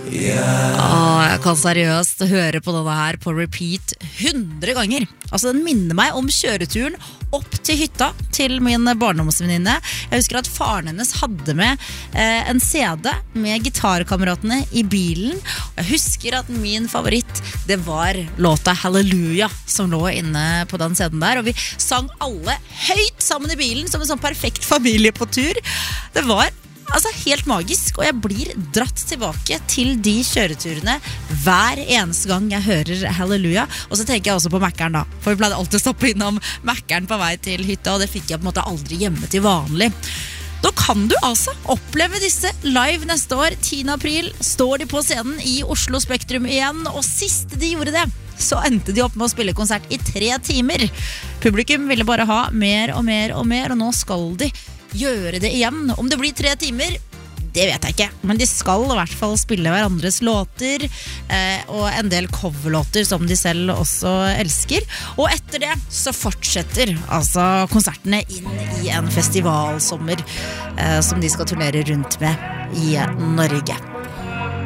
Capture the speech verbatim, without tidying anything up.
Åh, jeg kan seriøst høre på denne her på repeat hundre ganger. Altså, den minner meg om kjøreturen opp til hytta til min barndomsvenninne. Jeg husker at faren hennes hadde med eh, en C D med gitarkameratene i bilen. Og jeg husker at min favoritt, det var låta Halleluja som lå inne på den C D-en der. Og vi sang alle høyt sammen i bilen som en sånn perfekt familie på tur. Det var altså helt magisk, og jeg blir dratt tilbake til de kjøreturene hver eneste gang jeg hører Halleluja. Og så tenker jeg også på Mækkern da, for vi pleide alltid å stoppe innom Mækkern på vei til hytta, og det fikk jeg på en måte aldri hjemme til vanlig. Da kan du altså oppleve disse live neste år. tiende april står de på scenen i Oslo Spektrum igjen, og sist de gjorde det, så endte de opp med å spille konsert i tre timer. Publikum ville bare ha mer og mer og mer, og nå skal de gjøre det igjen. Om det blir tre timer, det vet jeg ikke, men de skal i hvert fall spille hverandres låter eh, og en del coverlåter som de selv også elsker. Og etter det så fortsetter altså konsertene inn i en festivalsommer eh, som de skal turnere rundt med i Norge.